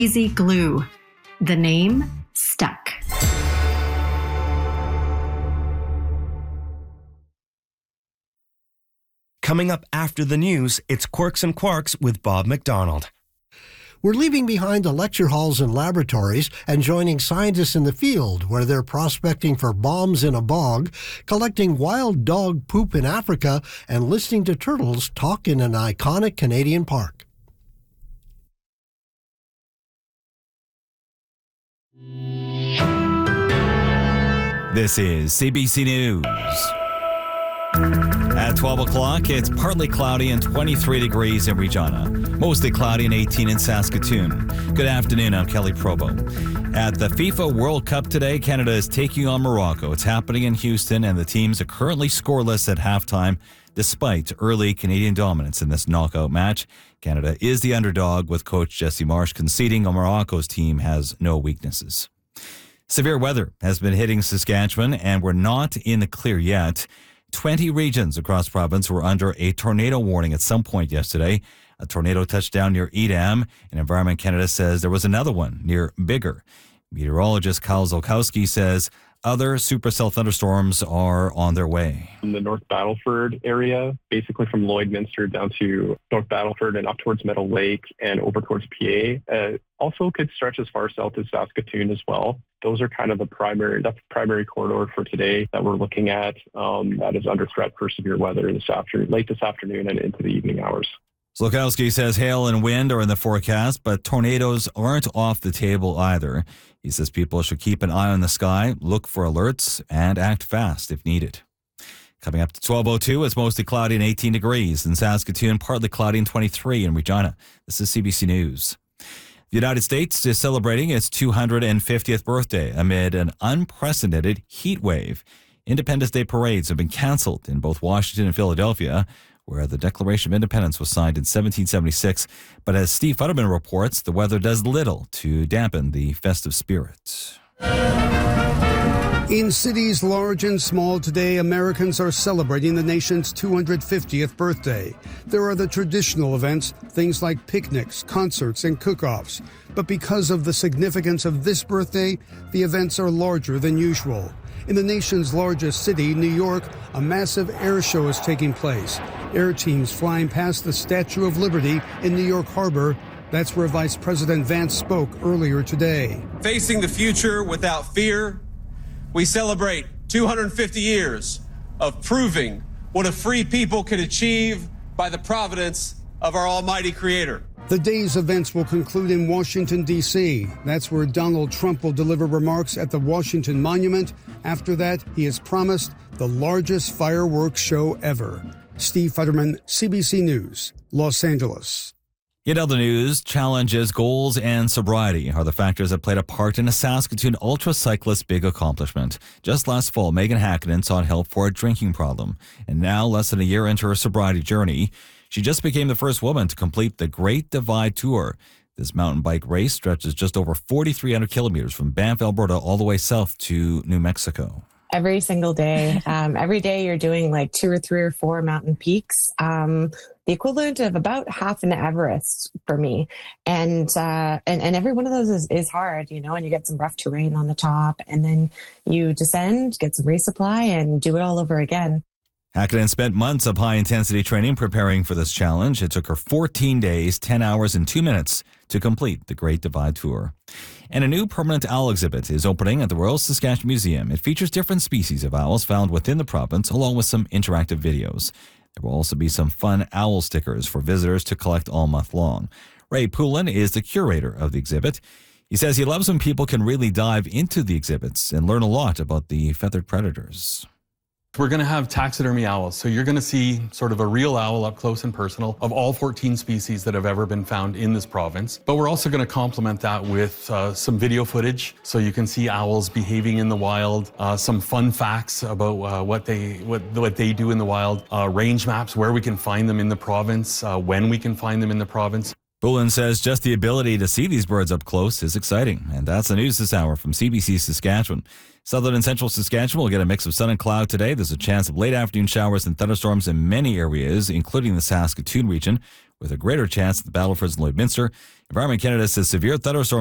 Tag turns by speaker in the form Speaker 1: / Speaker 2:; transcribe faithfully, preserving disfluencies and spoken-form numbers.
Speaker 1: Easy glue. The name stuck.
Speaker 2: Coming up after the news, it's Quirks and Quarks with Bob McDonald.
Speaker 3: We're leaving behind the lecture halls and laboratories and joining scientists in the field where they're prospecting for bombs in a bog, collecting wild dog poop in Africa, and listening to turtles talk in an iconic Canadian park.
Speaker 4: This is C B C News. At twelve o'clock, it's partly cloudy and twenty-three degrees in Regina. Mostly cloudy and eighteen in Saskatoon. Good afternoon, I'm Kelly Probo. At the FIFA World Cup today, Canada is taking on Morocco. It's happening in Houston, and the teams are currently scoreless at halftime, despite early Canadian dominance in this knockout match. Canada is the underdog, with coach Jesse Marsh conceding Morocco's team has no weaknesses. Severe weather has been hitting Saskatchewan, and we're not in the clear yet. twenty regions across the province were under a tornado warning at some point yesterday. A tornado touched down near Edam, and Environment Canada says there was another one near Biggar. Meteorologist Kyle Zolkowski says other supercell thunderstorms are on their way.
Speaker 5: In the North Battleford area, basically from Lloydminster down to North Battleford and up towards Meadow Lake and over towards P A. Uh, also could stretch as far south as Saskatoon as well. Those are kind of the primary, that's the primary corridor for today that we're looking at. Um, that is under threat for severe weather this afternoon, late this afternoon and into the evening hours.
Speaker 4: Zolkowski says hail and wind are in the forecast, but tornadoes aren't off the table either. He says people should keep an eye on the sky, look for alerts, and act fast if needed. Coming up to twelve oh two, it's mostly cloudy and eighteen degrees. In Saskatoon, partly cloudy and twenty-three in Regina. This is C B C News. The United States is celebrating its two hundred fiftieth birthday amid an unprecedented heat wave. Independence Day parades have been canceled in both Washington and Philadelphia, where the Declaration of Independence was signed in seventeen seventy-six. But as Steve Futterman reports, the weather does little to dampen the festive spirit.
Speaker 6: In cities large and small today, Americans are celebrating the nation's two hundred fiftieth birthday. There are the traditional events, things like picnics, concerts, and cook-offs. But because of the significance of this birthday, the events are larger than usual. In the nation's largest city, New York, a massive air show is taking place. Air teams flying past the Statue of Liberty in New York Harbor. That's where Vice President Vance spoke earlier today.
Speaker 7: Facing the future without fear, we celebrate two hundred fifty years of proving what a free people can achieve by the providence of our almighty Creator.
Speaker 6: The day's events will conclude in Washington, D C That's where Donald Trump will deliver remarks at the Washington Monument. After that, he has promised the largest fireworks show ever. Steve Futterman, C B C News, Los Angeles.
Speaker 4: In other news, challenges, goals, and sobriety are the factors that played a part in a Saskatoon ultra cyclist's big accomplishment. Just last fall, Megan Hakkinen sought help for a drinking problem, and now, less than a year into her sobriety journey, she just became the first woman to complete the Great Divide Tour. This mountain bike race stretches just over forty-three hundred kilometers from Banff, Alberta, all the way south to New Mexico.
Speaker 8: Every single day, um, every day you're doing like two or three or four mountain peaks, um, the equivalent of about half an Everest for me. And, uh, and, and every one of those is, is hard, you know, and you get some rough terrain on the top, and then you descend, get some resupply, and do it all over again.
Speaker 4: Hakkinen spent months of high-intensity training preparing for this challenge. It took her fourteen days, ten hours, and two minutes to complete the Great Divide Tour. And a new permanent owl exhibit is opening at the Royal Saskatchewan Museum. It features different species of owls found within the province, along with some interactive videos. There will also be some fun owl stickers for visitors to collect all month long. Ray Poulin is the curator of the exhibit. He says he loves when people can really dive into the exhibits and learn a lot about the feathered predators.
Speaker 9: We're going to have taxidermy owls, so you're going to see sort of a real owl up close and personal of all fourteen species that have ever been found in this province. But we're also going to complement that with uh, some video footage, so you can see owls behaving in the wild, uh, some fun facts about uh, what they what, what they do in the wild, uh, range maps, where we can find them in the province, uh, when we can find them in the province.
Speaker 4: Bullen says just the ability to see these birds up close is exciting. And that's the news this hour from C B C Saskatchewan. Southern and central Saskatchewan will get a mix of sun and cloud today. There's a chance of late afternoon showers and thunderstorms in many areas, including the Saskatoon region, with a greater chance at the Battlefords and Lloydminster. Environment Canada says severe thunderstorms